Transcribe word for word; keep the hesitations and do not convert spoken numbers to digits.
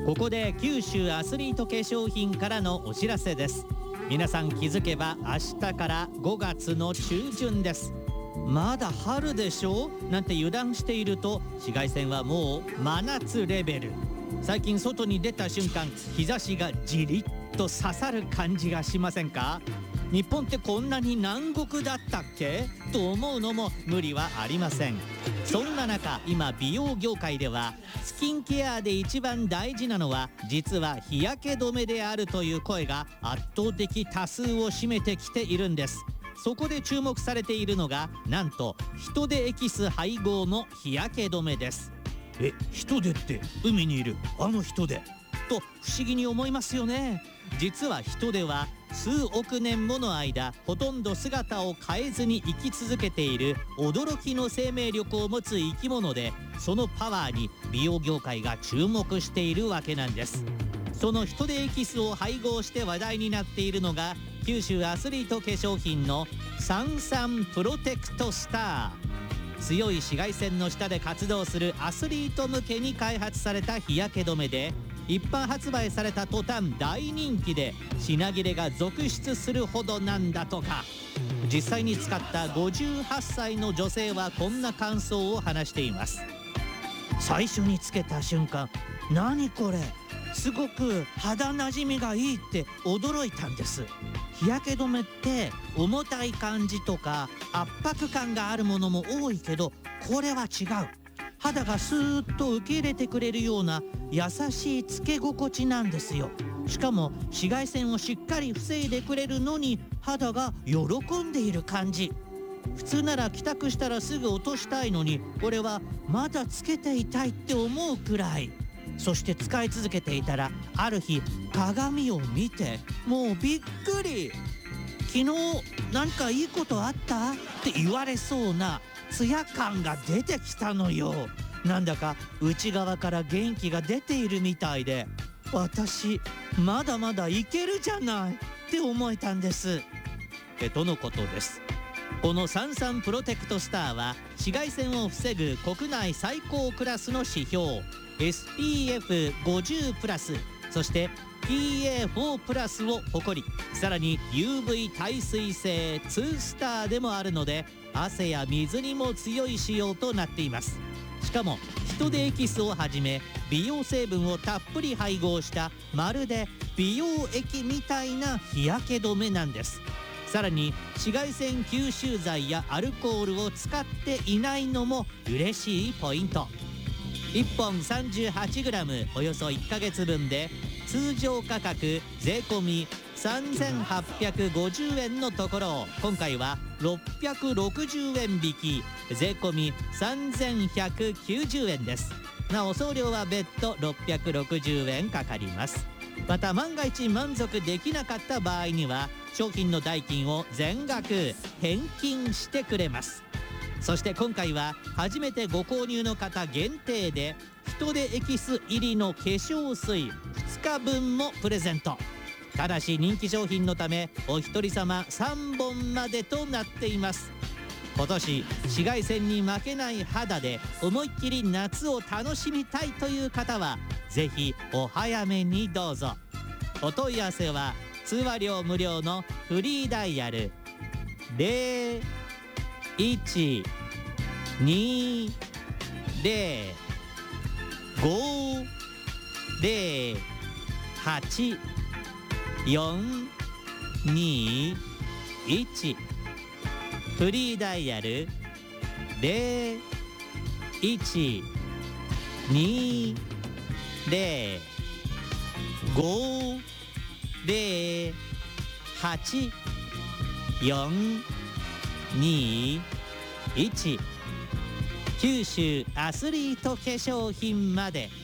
ここで九州アスリート化粧品からのお知らせです。皆さん気づけば明日からごがつの中旬です。まだ春でしょなんて油断していると紫外線はもう真夏レベル。最近外に出た瞬間日差しがじりっと刺さる感じがしませんか？日本ってこんなに南国だったっけと思うのも無理はありません。そんな中今美容業界ではスキンケアで一番大事なのは実は日焼け止めであるという声が圧倒的多数を占めてきているんです。そこで注目されているのがなんとヒトデエキス配合の日焼け止めです。え、ヒトデって海にいるあのヒトデと不思議に思いますよね。実はヒトデは数億年もの間ほとんど姿を変えずに生き続けている驚きの生命力を持つ生き物で、そのパワーに美容業界が注目しているわけなんです。そのヒトデエキスを配合して話題になっているのが九州アスリート化粧品のサンサンプロテクトスター。強い紫外線の下で活動するアスリート向けに開発された日焼け止めで、一般発売された途端大人気で品切れが続出するほどなんだとか。実際に使ったごじゅうはっさいの女性はこんな感想を話しています。最初につけた瞬間、何これ、すごく肌なじみがいいって驚いたんです。日焼け止めって重たい感じとか圧迫感があるものも多いけど、これは違う。肌がスーッと受け入れてくれるような優しいつけ心地なんですよ。しかも紫外線をしっかり防いでくれるのに肌が喜んでいる感じ。普通なら帰宅したらすぐ落としたいのに、これはまだつけていたいって思うくらい。そして使い続けていたらある日鏡を見てもうびっくり。昨日なんかいいことあったって言われそうなツヤ感が出てきたのよ。なんだか内側から元気が出ているみたいで、私まだまだいけるじゃないって思えたんですえとのことです。このサンサンプロテクトスターは紫外線を防ぐ国内最高クラスの指標 エスピーエフごじゅう プラス、そして ピーエーフォー プラスを誇り、さらに ユーブイ 耐水性にスターでもあるので汗や水にも強い仕様となっています。しかもヒトデエキスをはじめ美容成分をたっぷり配合したまるで美容液みたいな日焼け止めなんです。さらに紫外線吸収剤やアルコールを使っていないのも嬉しいポイント。いっぽん さんじゅうはちグラム およそいっかげつぶんで通常価格税込みさんぜんはっぴゃくごじゅうえんのところを今回はろっぴゃくろくじゅうえん引き税込みさんぜんひゃくきゅうじゅうえんです。なお送料は別途ろっぴゃくろくじゅうえんかかります。また万が一満足できなかった場合には商品の代金を全額返金してくれます。そして今回は初めてご購入の方限定でヒトデエキス入りの化粧水ふつかぶんもプレゼント。ただし人気商品のためお一人様さんぼんまでとなっています。今年紫外線に負けない肌で思いっきり夏を楽しみたいという方はぜひお早めにどうぞ。お問い合わせは通話料無料のフリーダイヤル ゼロいちにゼロごゼロはちよんにいち、フリーダイヤルゼロいちにゼロごゼロはちよんにいち、九州アスリート化粧品まで。